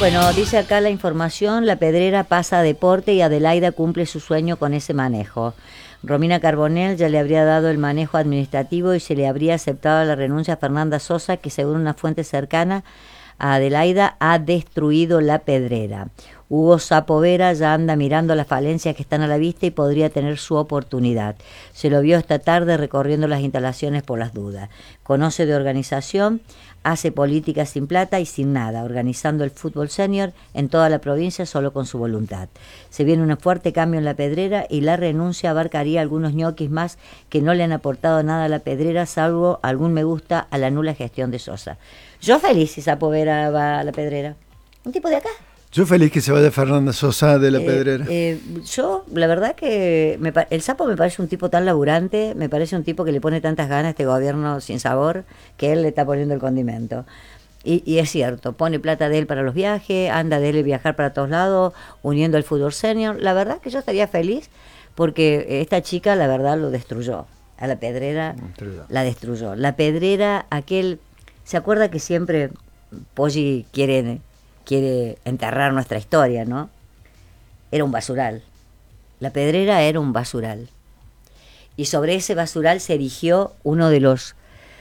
Bueno, dice acá la información, La Pedrera pasa a deporte y Adelaida cumple su sueño con ese manejo. Romina Carbonell ya le habría dado el manejo administrativo y se le habría aceptado la renuncia a Fernanda Sosa, que según una fuente cercana a Adelaida ha destruido La Pedrera. Hugo Sapovera ya anda mirando las falencias que están a la vista y podría tener su oportunidad. Se lo vio esta tarde recorriendo las instalaciones por las dudas. Conoce de organización, hace política sin plata y sin nada, organizando el fútbol senior en toda la provincia solo con su voluntad. Se viene un fuerte cambio en La Pedrera y la renuncia abarcaría algunos ñoquis más que no le han aportado nada a La Pedrera, salvo algún me gusta a la nula gestión de Sosa. Yo feliz si Sapovera va a La Pedrera. Un tipo de acá. Yo feliz que se vaya Fernanda Sosa de La Pedrera. Yo, la verdad que el Sapo me parece un tipo tan laburante, me parece un tipo que le pone tantas ganas a este gobierno sin sabor, que él le está poniendo el condimento. Y es cierto, pone plata de él para los viajes, anda de él viajar para todos lados, uniendo el fútbol senior. La verdad que yo estaría feliz porque esta chica, la verdad, lo destruyó. A La Pedrera la destruyó. La Pedrera, ¿se acuerda que siempre Poggi quiere enterrar nuestra historia, ¿no? Era un basural. La Pedrera era un basural. Y sobre ese basural se erigió uno de los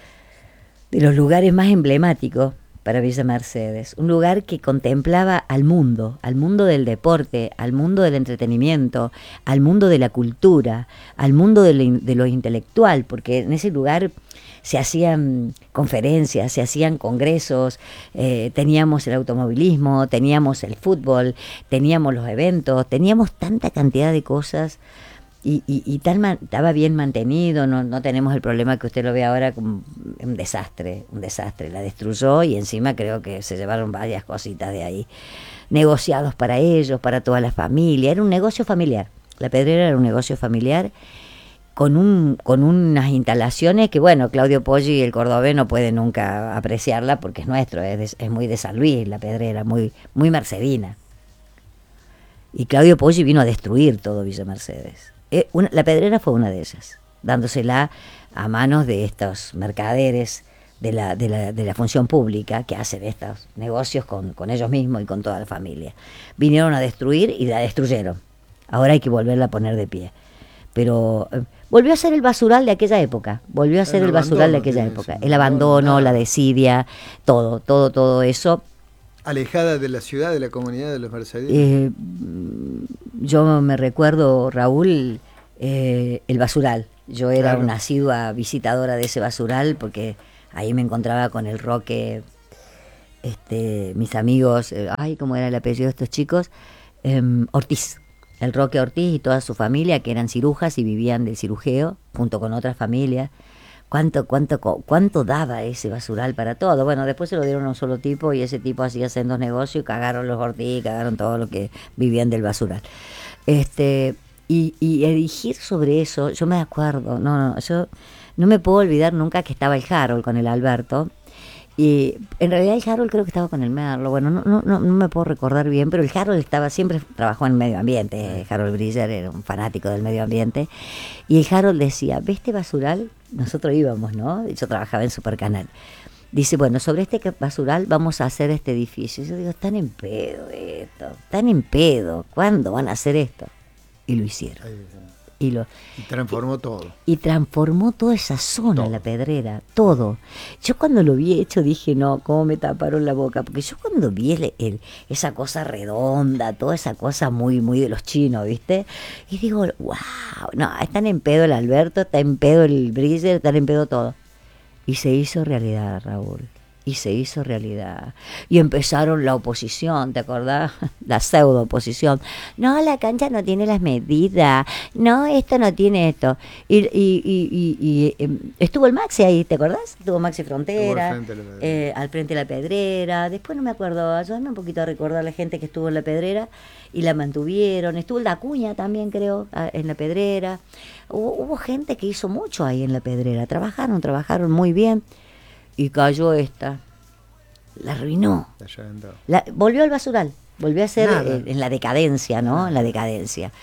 lugares más emblemáticos para Villa Mercedes. Un lugar que contemplaba al mundo del deporte, al mundo del entretenimiento, al mundo de la cultura, al mundo de lo intelectual, porque en ese lugar se hacían conferencias, se hacían congresos, teníamos el automovilismo, teníamos el fútbol, teníamos los eventos, teníamos tanta cantidad de cosas y estaba bien mantenido, no tenemos el problema que usted lo ve ahora como un desastre, la destruyó y encima creo que se llevaron varias cositas de ahí, negociados para ellos, para toda la familia, era un negocio familiar, La Pedrera era un negocio familiar, con unas instalaciones que, bueno, Claudio Poggi, el cordobés, no puede nunca apreciarla porque es nuestro, es muy de San Luis, La Pedrera, muy mercedina. Y Claudio Poggi vino a destruir todo Villa Mercedes. La Pedrera fue una de ellas, dándosela a manos de estos mercaderes de la función pública que hacen estos negocios con ellos mismos y con toda la familia. Vinieron a destruir y la destruyeron. Ahora hay que volverla a poner de pie. Pero volvió a ser el basural de aquella época, el abandono, la desidia, todo eso. Alejada de la ciudad, de la comunidad de los mercedinos. Yo me recuerdo, Raúl, el basural. Yo era una asidua visitadora de ese basural porque ahí me encontraba con el Roque, mis amigos, ¿cómo era el apellido de estos chicos? Ortiz. El Roque Ortiz y toda su familia, que eran cirujas y vivían del cirujeo, junto con otras familias. ¿Cuánto daba ese basural para todo? Bueno, después se lo dieron a un solo tipo y ese tipo hacía sendos negocios y cagaron los Ortiz, cagaron todo lo que vivían del basural. Y erigir sobre eso, yo me acuerdo, yo no me puedo olvidar nunca que estaba el Harold con el Alberto. Y en realidad el Harold creo que estaba con el Merlo, bueno, no me puedo recordar bien, pero el Harold siempre trabajó en el medio ambiente, Harold Bridger era un fanático del medio ambiente, y el Harold decía, ¿ves este basural? Nosotros íbamos, ¿no? Yo trabajaba en Supercanal. Dice, bueno, sobre este basural vamos a hacer este edificio. Y yo digo, están en pedo, ¿cuándo van a hacer esto? Y lo hicieron. Y transformó todo. Y transformó toda esa zona, La Pedrera, todo. Yo cuando lo vi hecho dije, no, cómo me taparon la boca. Porque yo cuando vi esa cosa redonda, toda esa cosa muy de los chinos, ¿viste? Y digo, wow, no, están en pedo el Alberto, está en pedo el Bridger, están en pedo todo. Y se hizo realidad, Raúl. Y se hizo realidad. Y empezaron la oposición, ¿te acordás? La pseudo oposición. No, la cancha no tiene las medidas. No, esto no tiene esto. Y estuvo el Maxi ahí, ¿te acordás? Estuvo Maxi Frontera, al frente de La Pedrera. Después no me acuerdo, ayúdame un poquito a recordar a la gente que estuvo en La Pedrera y la mantuvieron. Estuvo el Dacuña también, creo, en La Pedrera. Hubo gente que hizo mucho ahí en La Pedrera. Trabajaron muy bien. Y cayó esta, la arruinó, volvió al basural, volvió a ser en la decadencia, ¿no? En la decadencia.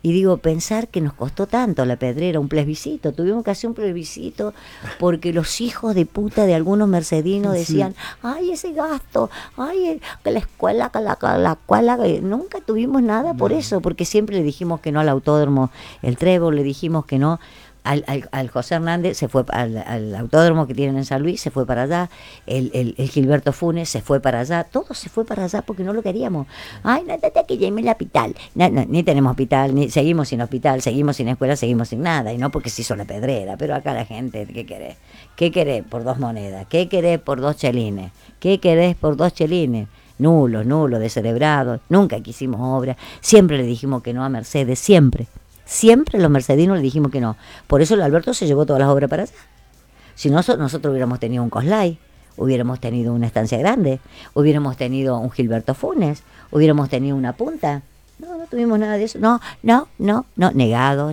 Y digo, pensar que nos costó tanto la Pedrera, un plebiscito, tuvimos que hacer un plebiscito porque los hijos de puta de algunos mercedinos decían, ay, ese gasto, ay, que la escuela, la escuela, nunca tuvimos nada por eso, porque siempre le dijimos que no al autódromo, el Trébol, le dijimos que no. Al José Hernández se fue al autódromo que tienen en San Luis, se fue para allá, el Gilberto Funes se fue para allá, todo se fue para allá porque no lo queríamos. Ay, no, que llame el hospital. No, ni tenemos hospital, ni seguimos sin hospital, seguimos sin escuela, seguimos sin nada, y no porque se hizo la Pedrera, pero acá la gente, ¿qué querés? ¿Qué querés por 2 monedas? ¿Qué querés por 2 chelines? ¿Qué querés por 2 chelines? Nulos, descerebrados, nunca quisimos obra, siempre le dijimos que no a Mercedes, siempre los mercedinos le dijimos que no. Por eso el Alberto se llevó todas las obras para allá. Si no, nosotros hubiéramos tenido un Coslay, hubiéramos tenido una estancia grande, hubiéramos tenido un Gilberto Funes, hubiéramos tenido una punta. No tuvimos nada de eso. No. Negado.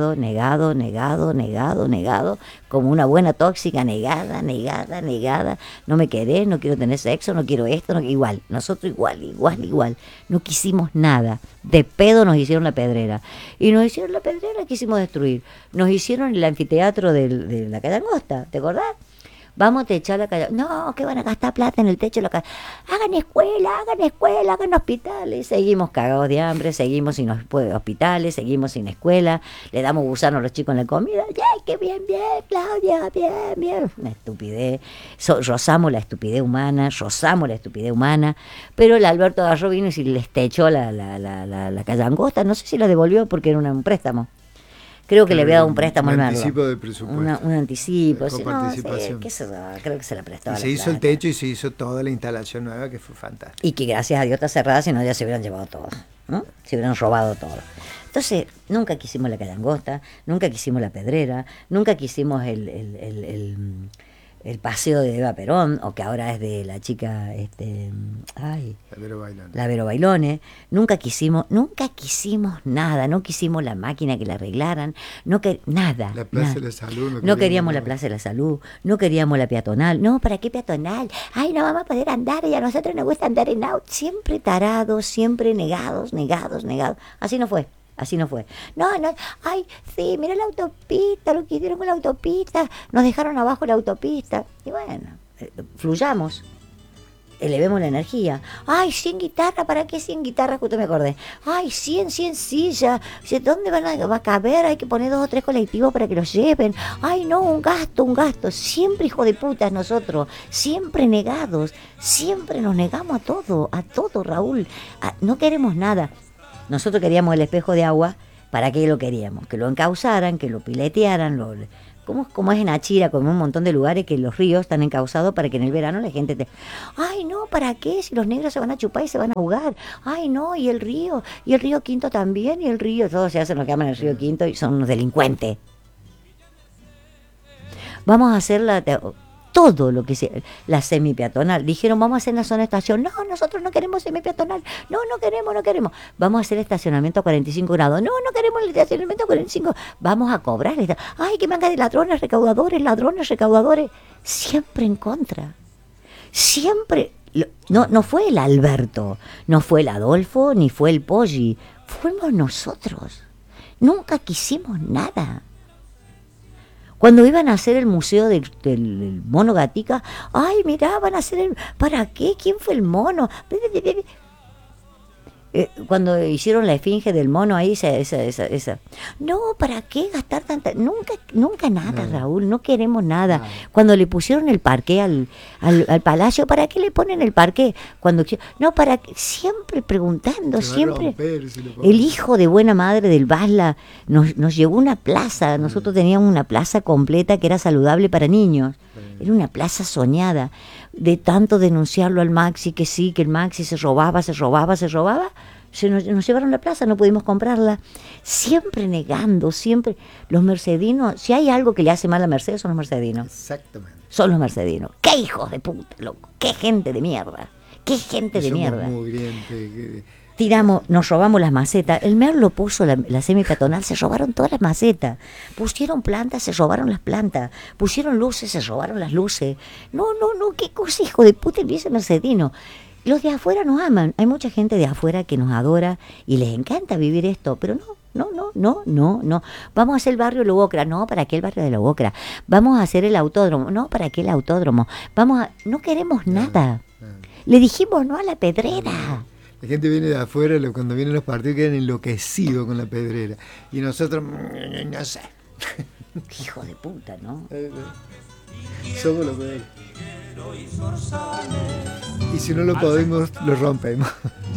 Como una buena tóxica, negada. No me querés, no quiero tener sexo, no quiero esto, no, igual. Nosotros igual. No quisimos nada. De pedo nos hicieron la Pedrera. Y nos hicieron la Pedrera, quisimos destruir. Nos hicieron el anfiteatro de la Calle Angosta, ¿te acordás? Vamos a techar la calle. No, que van a gastar plata en el techo de la calle. Hagan escuela, hagan hospitales. Seguimos cagados de hambre, seguimos sin hospitales, seguimos sin escuela. Le damos gusano a los chicos en la comida. ¡Ay, qué bien, Claudia! Bien. Una estupidez. Rozamos la estupidez humana. Pero el Alberto Garro vino y les techó la calle Angosta. No sé si la devolvió porque era un préstamo. Creo que le había dado un préstamo al Merlo. Un anticipo de presupuesto. Un anticipo. Con participación. Creo que se la prestó. Y se hizo el techo y se hizo toda la instalación nueva, que fue fantástica. Y que gracias a Dios está cerrada, si no ya se hubieran llevado todo, ¿no? Se hubieran robado todo. Entonces, nunca quisimos la Calle Angosta, nunca quisimos la Pedrera, nunca quisimos el paseo de Eva Perón, o que ahora es de la chica, la Vero Bailone. Nunca quisimos nada, no quisimos la máquina que la arreglaran, nada. La Plaza de la Salud. No queríamos la Plaza de la Salud, no queríamos la peatonal. No, ¿para qué peatonal? Ay, no vamos a poder andar, y a nosotros nos gusta andar en auto. Siempre tarados, siempre negados. Así no fue. No, ay, sí, mira la autopista, lo que hicieron con la autopista, nos dejaron abajo la autopista. Y bueno, fluyamos, elevemos la energía. Ay, 100 guitarras, ¿para qué 100 guitarras? Justo me acordé. Ay, 100 sillas, ¿dónde va a caber? Hay que poner 2 o 3 colectivos para que los lleven. Ay, no, un gasto. Siempre hijo de putas nosotros, siempre negados, siempre nos negamos a todo, Raúl. No queremos nada. Nosotros queríamos el espejo de agua. ¿Para qué lo queríamos? Que lo encauzaran, que lo piletearan, como es en Achira, como en un montón de lugares que los ríos están encauzados para que en el verano la gente ay, no, ¿para qué? Si los negros se van a chupar y se van a ahogar. Ay, no, y el río Quinto también, todos se hacen lo que llaman el río Quinto y son unos delincuentes. Vamos a hacer todo lo que sea, la semipeatonal. Dijeron, vamos a hacer la zona estación. No, nosotros no queremos semipeatonal. No queremos. Vamos a hacer estacionamiento a 45 grados. No queremos el estacionamiento a 45. Vamos a cobrarle. Ay, qué manga de ladrones recaudadores. Siempre en contra. Siempre. No fue el Alberto, no fue el Adolfo, ni fue el Poggi. Fuimos nosotros. Nunca quisimos nada. Cuando iban a hacer el museo del mono Gatica, ay, mirá, van a hacer ¿para qué? ¿Quién fue el mono? Cuando hicieron la esfinge del mono ahí, esa. No, ¿para qué gastar tanta? Nunca nada, Raúl, no queremos nada. Cuando le pusieron el parqué al palacio, ¿para qué le ponen el parqué? No, para qué, siempre preguntando, siempre. El hijo de buena madre del Basla nos llevó una plaza. Nosotros teníamos una plaza completa que era saludable para niños. Era una plaza soñada. De tanto denunciarlo al Maxi, que sí, que el Maxi se robaba, nos llevaron la plaza, no pudimos comprarla. Siempre negando, siempre. Los mercedinos, si hay algo que le hace mal a Mercedes, son los mercedinos. Exactamente. Son los mercedinos. ¡Qué hijos de puta, loco! ¡Qué gente de mierda! Nos robamos las macetas. El Merlo puso la semipeatonal, se robaron todas las macetas. Pusieron plantas, se robaron las plantas. Pusieron luces, se robaron las luces. No, qué cosa, hijo de puta, dice Mercedino. Los de afuera nos aman. Hay mucha gente de afuera que nos adora y les encanta vivir esto, pero no. Vamos a hacer el barrio de la UOCRA. No, ¿para qué el barrio de la UOCRA? Vamos a hacer el autódromo. No, ¿para qué el autódromo? No queremos nada. Le dijimos no a la pedrera. La gente viene de afuera, cuando vienen los partidos quedan enloquecidos con la pedrera. Y nosotros, no sé. Hijo de puta, ¿no? Somos los peores. Y si no lo podemos, lo rompemos.